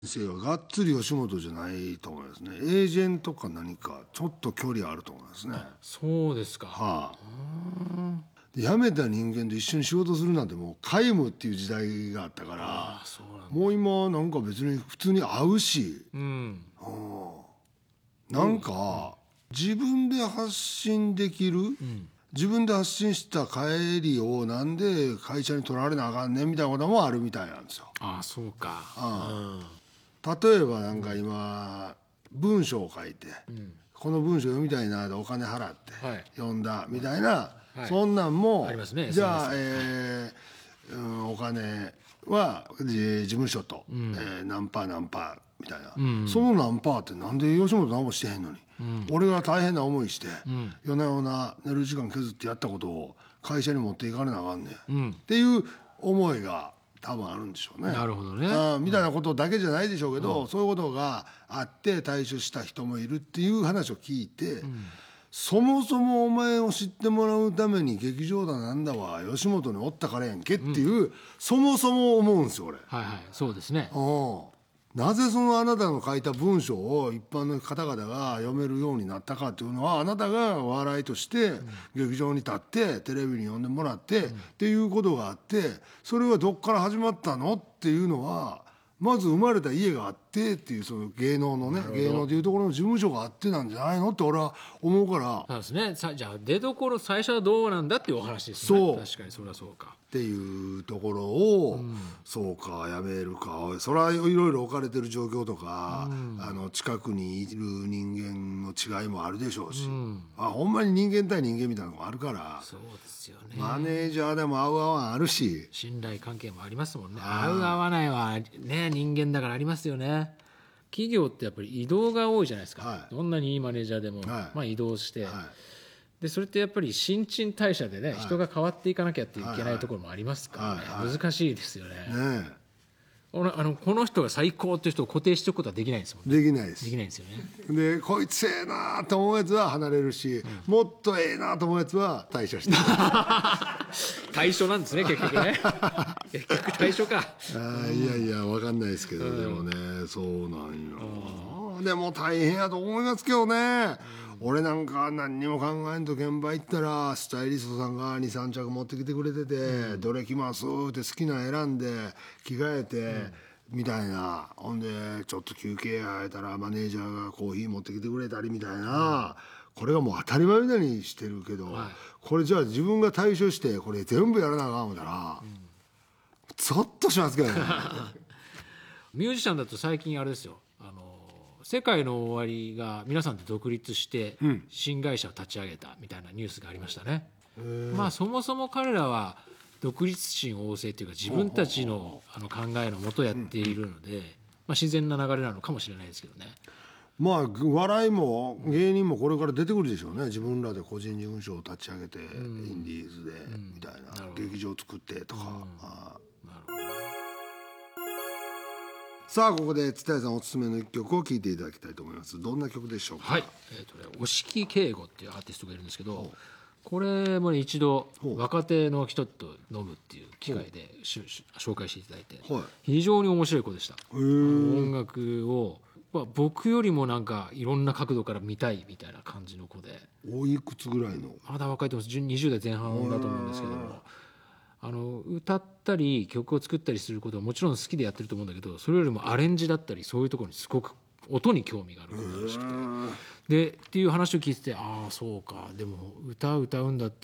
先生はがっつり吉本じゃないと思いますね。エージェントか何かちょっと距離あると思いますね。 そうですか。 はあ、で辞めた人間と一緒に仕事するなんてもう皆無っていう時代があったから、 そうなんだ。 もう今なんか別に普通に会うし、なんか自分で発信できる、自分で発信した帰りをなんで会社に取られなあかんねんみたいなこともあるみたいなんですよ。 ああそうか。 例えばなんか今文章を書いて、この文章読みたいなでお金払って読んだみたいな、そんなんもありますね。 じゃあ、お金は事務所と、何パー何パーみたいな、その何パーってなんで吉本何もしてへんのに、俺が大変な思いして、夜な夜な寝る時間削ってやったことを会社に持っていかれなあかんねん、っていう思いが多分あるんでしょうね。 なるほどね。 みたいなことだけじゃないでしょうけど、そういうことがあって退所した人もいるっていう話を聞いて、そもそもお前を知ってもらうために劇場だなんだわ吉本におったからやんけっていう、そもそも思うんですよ俺。 はいはい、そうですね。 なぜそのあなたの書いた文章を一般の方々が読めるようになったかっていうのは、あなたが笑いとして劇場に立ってテレビに呼んでもらってっていうことがあって、それはどっから始まったのっていうのは、まず生まれた家があってっていう、その芸能のね、芸能というところの事務所があってなんじゃないのって俺は思うから。 そうですね。じゃあ出どころ最初はどうなんだっていうお話ですね。 そう、 確かにそれはそうかっていうところを、そうかやめるか、それはいろいろ置かれてる状況とか、近くにいる人間の違いもあるでしょうし、ほんまに人間対人間みたいなのもあるから。 そうですよね。 マネージャーでも合う合わんあるし、 信頼関係もありますもんね。合う合わないはね、人間だからありますよね。企業ってやっぱり移動が多いじゃないですか、どんなにいいマネージャーでも、移動して、でそれってやっぱり新陳代謝でね、人が変わっていかなきゃっていけないところもありますからね、難しいですよね。この人が最高っていう人を固定しておくことはできないんですもんね。 できないです。 できないんですよね。 でこいつええなと思うやつは離れるし、もっとええなと思うやつは退所して対象なんですね結局ね。結局対象か。 いやいや分かんないですけど、でもねそうなんよ。でも大変やと思いますけどね。俺なんか何にも考えんと現場行ったらスタイリストさんが 2,3 着持ってきてくれてて、どれ着ますって好きなの選んで着替えて、みたいな。ほんでちょっと休憩入ったらマネージャーがコーヒー持ってきてくれたりみたいな、これがもう当たり前みたいにしてるけど、これじゃあ自分が対処してこれ全部やらなあかん思ったら、ゾッとしますけどね。 ミュージシャンだと最近あれですよ、世界の終わりが皆さんで独立して新会社を立ち上げたみたいなニュースがありましたね。まあそもそも彼らは独立心旺盛というか自分たちの考えのもとやっているので、自然な流れなのかもしれないですけどね。 まあ笑いも芸人もこれから出てくるでしょうね。自分らで個人事務所を立ち上げて、インディーズでみたいな、劇場作ってとか。さあここで蔦谷さんおすすめの一曲を聴いていただきたいと思います。どんな曲でしょうか。 押木圭吾っていうアーティストがいるんですけど、これも一度若手の人と飲むっていう機会で紹介していただいて、非常に面白い子でした。音楽を僕よりもなんかいろんな角度から見たいみたいな感じの子で。 おいくつぐらいの？ まだ若いと思います。20代前半だと思うんですけども、歌ったり曲を作ったりすることはもちろん好きでやってると思うんだけど、それよりもアレンジだったりそういうところにすごく音に興味がある子らしくて、でっていう話を聞いてて、ああそうか、でも歌うんだったら